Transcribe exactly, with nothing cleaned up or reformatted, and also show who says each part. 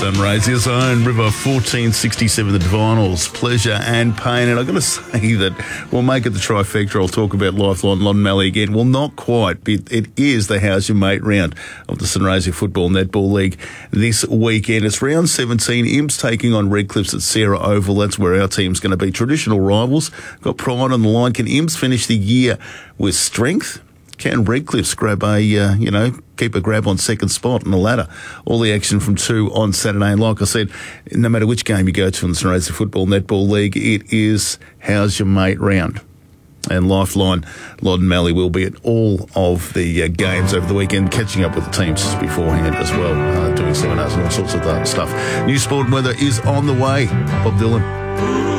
Speaker 1: Sunraysia's own River fourteen sixty-seven, the Divinals, Pleasure and Pain. And I've got to say that we'll make it the trifecta. I'll talk about Lifeline, Loddon Mallee again. Well, not quite, but it is the How's Your Mate round of the Sunraysia Football Netball League this weekend. It's round seventeen. Imps taking on Redcliffs at Sarah Oval. That's where our team's going to be. Traditional rivals. Got pride on the line. Can Imps finish the year with strength? Can Redcliffs grab a, uh, you know, keep a grab on second spot on the ladder? All the action from two on Saturday. And like I said, no matter which game you go to in the Sunraysia Football Netball League, it is How's Your Mate round. And Lifeline, Loddon Mallee will be at all of the uh, games over the weekend, catching up with the teams beforehand as well, uh, doing seminars and all sorts of that stuff. New sport weather is on the way. Bob Dylan.